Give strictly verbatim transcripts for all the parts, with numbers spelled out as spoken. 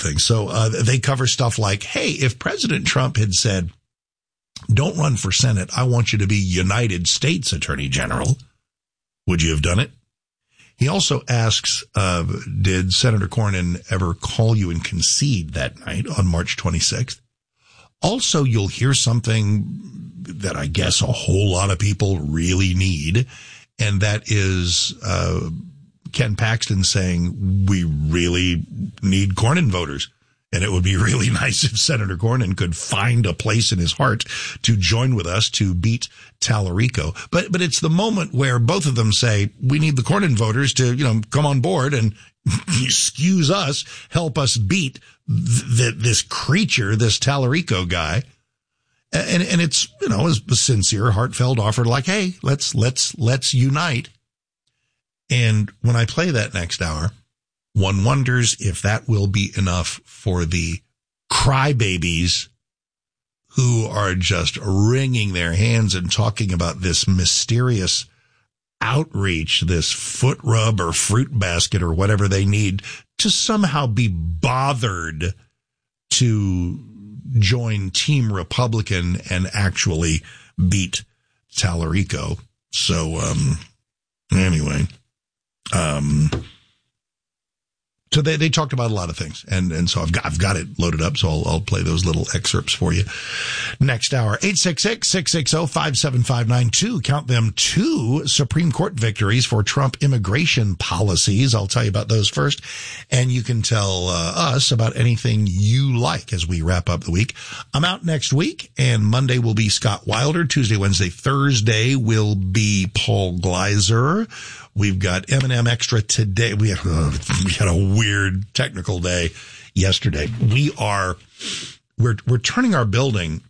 things. So uh, they cover stuff like, hey, if President Trump had said, don't run for Senate, I want you to be United States Attorney General, would you have done it? He also asks, uh, did Senator Cornyn ever call you and concede that night on March twenty-sixth? Also, you'll hear something that I guess a whole lot of people really need, and that is uh, Ken Paxton saying we really need Cornyn voters. And it would be really nice if Senator Cornyn could find a place in his heart to join with us to beat Tallarico. But, but it's the moment where both of them say, we need the Cornyn voters to, you know, come on board and excuse us, help us beat th- th- this creature, this Tallarico guy. And, and it's, you know, a sincere, heartfelt offer like, hey, let's, let's, let's unite. And when I play that next hour, one wonders if that will be enough for the crybabies who are just wringing their hands and talking about this mysterious outreach, this foot rub or fruit basket or whatever they need to somehow be bothered to join Team Republican and actually beat Tallarico. So, um, anyway, um, So they, they talked about a lot of things, and, and so I've got, I've got it loaded up, so I'll, I'll play those little excerpts for you next hour. eight six six, six six zero, five seven five nine two. Count them two Supreme Court victories for Trump immigration policies. I'll tell you about those first, and you can tell uh, us about anything you like as we wrap up the week. I'm out next week, and Monday will be Scott Wilder. Tuesday, Wednesday, Thursday will be Paul Gleiser. We've got M and M Extra today. We had, uh, we had a weird technical day yesterday. We are, we're, we're turning our building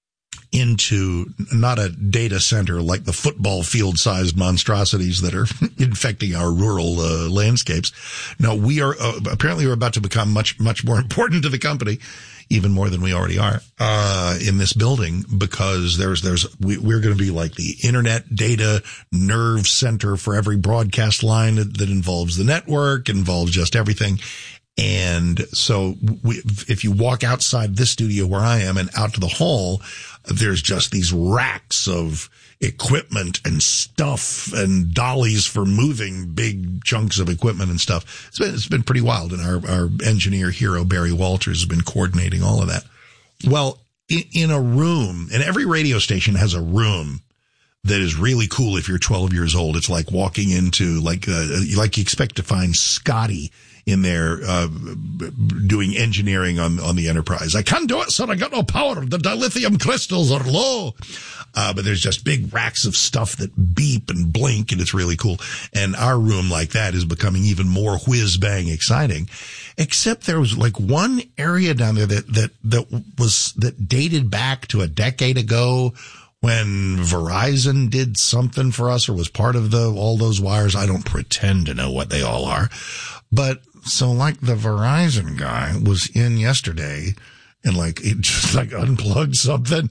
into not a data center like the football field sized monstrosities that are infecting our rural uh, landscapes. No, we are, uh, apparently we're about to become much, much more important to the company, even more than we already are, uh, in this building, because there's, there's, we, we're going to be like the internet data nerve center for every broadcast line that, that involves the network, involves just everything. And so we, if you walk outside this studio where I am and out to the hall, there's just these racks of equipment and stuff and dollies for moving big chunks of equipment and stuff. It's been, it's been pretty wild. And our, our engineer hero, Barry Walters, has been coordinating all of that. Well, in, in a room, and every radio station has a room that is really cool if you're twelve years old. It's like walking into like, uh, like you expect to find Scotty in there, uh, doing engineering on, on the Enterprise. I can't do it, sir. I got no power. The dilithium crystals are low. Uh, but there's just big racks of stuff that beep and blink, and it's really cool. And our room like that is becoming even more whiz bang exciting. Except there was like one area down there that, that, that was, that dated back to a decade ago when Verizon did something for us or was part of the, all those wires. I don't pretend to know what they all are. But so like the Verizon guy was in yesterday and like it just like unplugged something,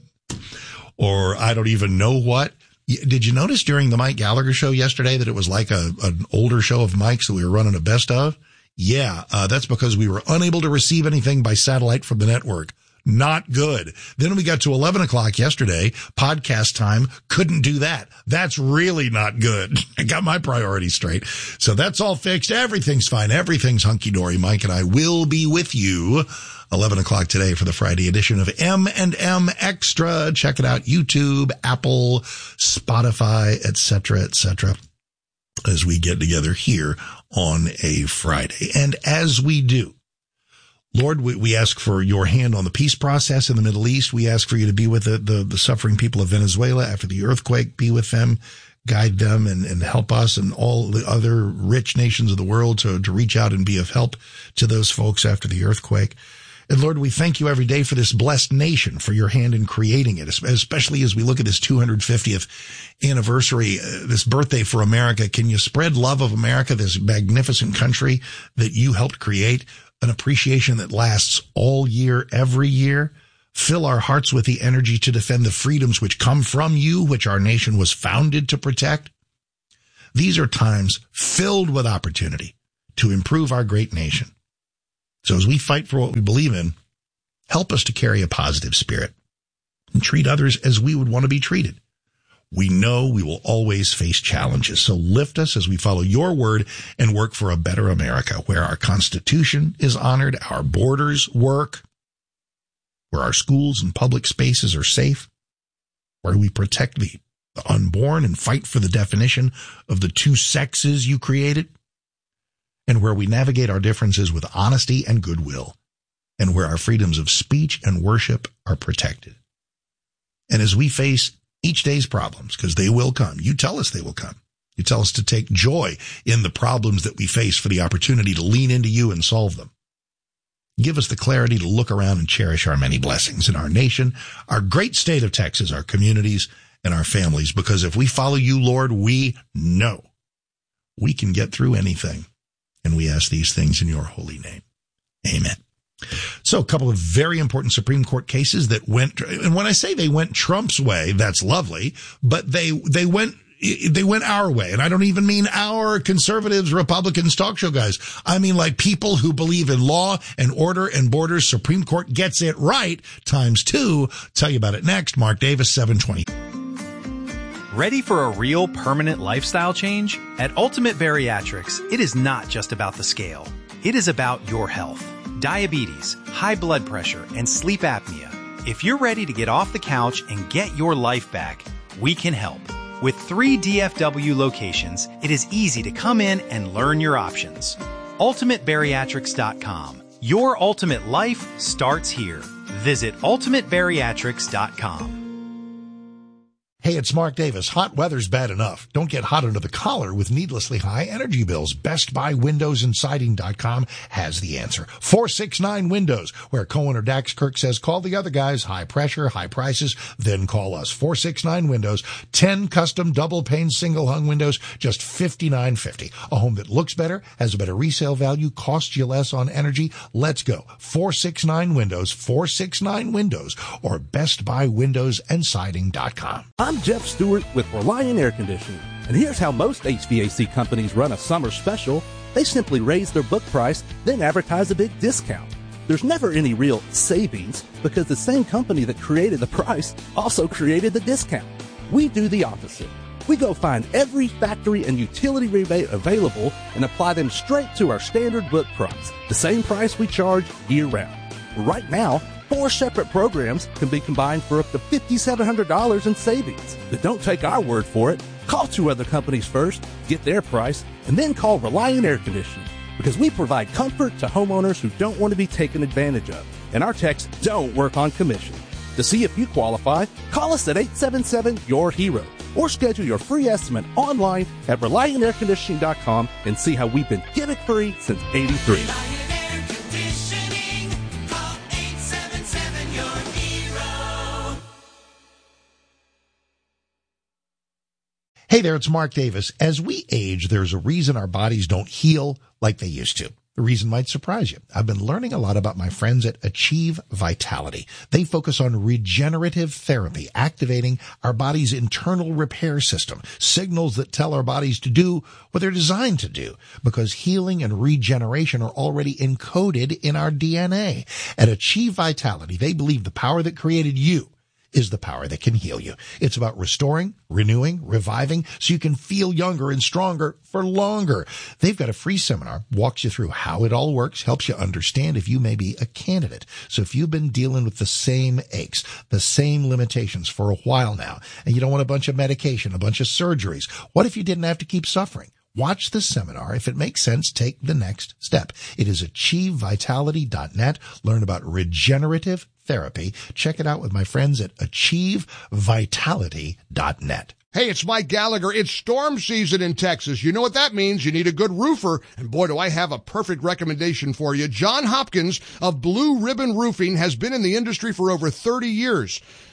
or I don't even know what. Did you notice during the Mike Gallagher show yesterday that it was like a, an older show of Mike's that we were running a best of? Yeah, uh, that's because we were unable to receive anything by satellite from the network. Not good. Then we got to eleven o'clock yesterday, podcast time, couldn't do that. That's really not good. I got my priorities straight. So that's all fixed. Everything's fine. Everything's hunky-dory. Mike and I will be with you eleven o'clock today for the Friday edition of M and M Extra. Check it out. YouTube, Apple, Spotify, et cetera, et cetera, as we get together here on a Friday. And as we do, Lord, we, we ask for your hand on the peace process in the Middle East. We ask for you to be with the, the, the suffering people of Venezuela after the earthquake. Be with them, guide them, and, and help us and all the other rich nations of the world to, to reach out and be of help to those folks after the earthquake. And Lord, we thank you every day for this blessed nation, for your hand in creating it, especially as we look at this two hundred fiftieth anniversary, uh, this birthday for America. Can you spread love of America, this magnificent country that you helped create? An appreciation that lasts all year, every year. Fill our hearts with the energy to defend the freedoms which come from you, which our nation was founded to protect. These are times filled with opportunity to improve our great nation. So as we fight for what we believe in, help us to carry a positive spirit and treat others as we would want to be treated. We know we will always face challenges, so lift us as we follow your word and work for a better America, where our Constitution is honored, our borders work, where our schools and public spaces are safe, where we protect the, the unborn and fight for the definition of the two sexes you created, and where we navigate our differences with honesty and goodwill, and where our freedoms of speech and worship are protected. And as we face each day's problems, because they will come. You tell us they will come. You tell us to take joy in the problems that we face for the opportunity to lean into you and solve them. Give us the clarity to look around and cherish our many blessings in our nation, our great state of Texas, our communities, and our families. Because if we follow you, Lord, we know we can get through anything. And we ask these things in your holy name. Amen. So a couple of very important Supreme Court cases that went, and when I say they went Trump's way, that's lovely, but they, they went, they went our way. And I don't even mean our conservatives, Republicans, talk show guys. I mean like people who believe in law and order and borders. Supreme Court gets it right times two. Tell you about it next. Mark Davis, seven twenty. Ready for a real permanent lifestyle change? At Ultimate Bariatrics, it is not just about the scale. It is about your health. Diabetes, high blood pressure, and sleep apnea. If you're ready to get off the couch and get your life back, we can help. With three D F W locations, it is easy to come in and learn your options. ultimate bariatrics dot com. Your ultimate life starts here. Visit ultimate bariatrics dot com. Hey, it's Mark Davis. Hot weather's bad enough. Don't get hot under the collar with needlessly high energy bills. Best Buy Windows and Siding dot com has the answer. four six nine Windows, where Cohen or Dax Kirk says, call the other guys. High pressure, high prices, then call us. four six nine Windows, ten custom double pane single hung windows, just fifty-nine fifty. A home that looks better, has a better resale value, costs you less on energy. Let's go. four six nine Windows, four six nine Windows, or Best Buy Windows and Siding dot com. I'm Jeff Stewart with Reliant Air Conditioning, and here's how most H V A C companies run a summer special. They simply raise their book price, then advertise a big discount. There's never any real savings because the same company that created the price also created the discount. We do the opposite. We go find every factory and utility rebate available and apply them straight to our standard book price, the same price we charge year-round. Right now, four separate programs can be combined for up to five thousand seven hundred dollars in savings. But don't take our word for it. Call two other companies first, get their price, and then call Reliant Air Conditioning, because we provide comfort to homeowners who don't want to be taken advantage of, and our techs don't work on commission. To see if you qualify, call us at eight seven seven, Y O U R hero, or schedule your free estimate online at reliant air conditioning dot com and see how we've been gimmick-free since eighty-three. Hey there, it's Mark Davis. As we age, there's a reason our bodies don't heal like they used to. The reason might surprise you. I've been learning a lot about my friends at Achieve Vitality. They focus on regenerative therapy, activating our body's internal repair system, signals that tell our bodies to do what they're designed to do, because healing and regeneration are already encoded in our D N A. At Achieve Vitality, they believe the power that created you is the power that can heal you. It's about restoring, renewing, reviving, so you can feel younger and stronger for longer. They've got a free seminar, walks you through how it all works, helps you understand if you may be a candidate. So if you've been dealing with the same aches, the same limitations for a while now, and you don't want a bunch of medication, a bunch of surgeries, what if you didn't have to keep suffering? Watch the seminar. If it makes sense, take the next step. It is achieve vitality dot net. Learn about regenerative therapy. Check it out with my friends at achieve vitality dot net. Hey, it's Mike Gallagher. It's storm season in Texas. You know what that means. You need a good roofer. And boy, do I have a perfect recommendation for you. John Hopkins of Blue Ribbon Roofing has been in the industry for over thirty years.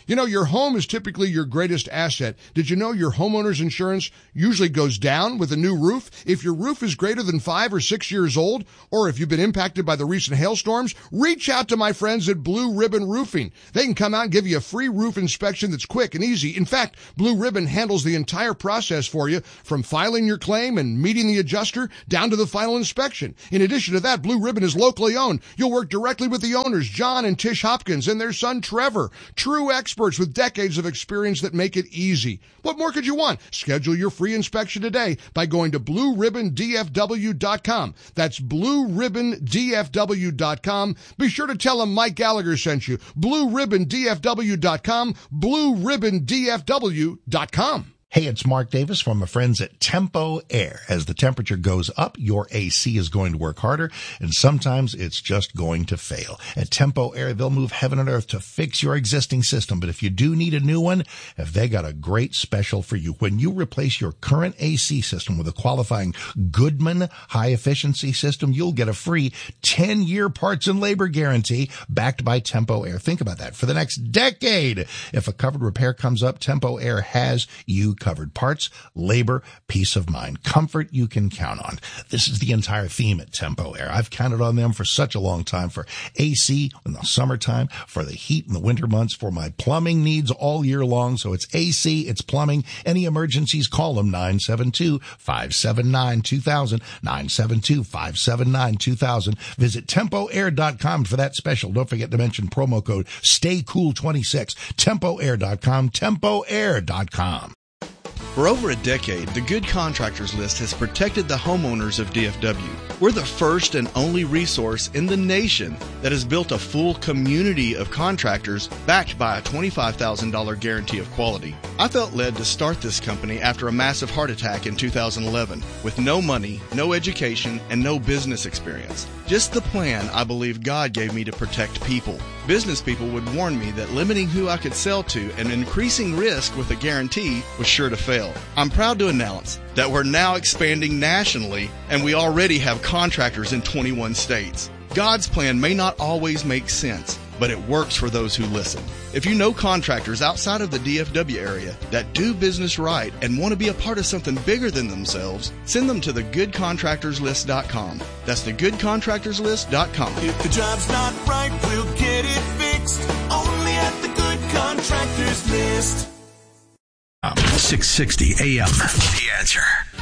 You know, your home is typically your greatest asset. Did you know your homeowner's insurance usually goes down with a new roof? If your roof is greater than five or six years old, or if you've been impacted by the recent hailstorms, reach out to my friends at Blue Ribbon Roofing. They can come out and give you a free roof inspection that's quick and easy. In fact, Blue Ribbon handles the entire process for you, from filing your claim and meeting the adjuster down to the final inspection. In addition to that, Blue Ribbon is locally owned. You'll work directly with the owners, John and Tish Hopkins, and their son Trevor. True experts with decades of experience that make it easy. What more could you want? Schedule your free inspection today by going to blue ribbon d f w dot com. That's blue ribbon d f w dot com. Be sure to tell them Mike Gallagher sent you. blue ribbon d f w dot com. blue ribbon d f w dot com. Hey, it's Mark Davis from my friends at Tempo Air. As the temperature goes up, your A C is going to work harder, and sometimes it's just going to fail. At Tempo Air, they'll move heaven and earth to fix your existing system. But if you do need a new one, have they got a great special for you. When you replace your current A C system with a qualifying Goodman high-efficiency system, you'll get a free ten-year parts and labor guarantee backed by Tempo Air. Think about that. For the next decade, if a covered repair comes up, Tempo Air has you covered. Parts, labor, peace of mind, comfort you can count on. This is the entire theme at Tempo Air. I've counted on them for such a long time, for A C in the summertime, for the heat in the winter months, for my plumbing needs all year long. So it's A C, it's plumbing. Any emergencies, call them nine seven two, five seven nine, two thousand, nine seven two, five seven nine, two thousand. Visit tempo air dot com for that special. Don't forget to mention promo code stay cool twenty-six. tempo air dot com, tempo air dot com. For over a decade, the Good Contractors List has protected the homeowners of D F W. We're the first and only resource in the nation that has built a full community of contractors backed by a twenty-five thousand dollars guarantee of quality. I felt led to start this company after a massive heart attack in two thousand eleven with no money, no education, and no business experience. Just the plan I believe God gave me to protect people. Business people would warn me that limiting who I could sell to and increasing risk with a guarantee was sure to fail. I'm proud to announce that we're now expanding nationally, and we already have contractors in twenty-one states. God's plan may not always make sense, but it works for those who listen. If you know contractors outside of the D F W area that do business right and want to be a part of something bigger than themselves, send them to the good contractors list dot com. That's the good contractors list dot com. If the job's not right, we'll get it fixed. Only at the Good Contractors List. six sixty A M. The Answer.